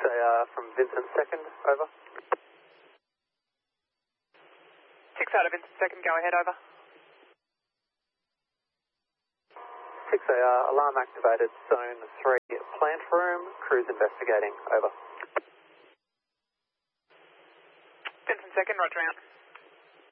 6AR from Vincent 2nd, over. 6 out of Vincent 2nd, go ahead, over. 6AR, alarm activated, zone 3, plant room, crews investigating, over. Vincent 2nd, roger out.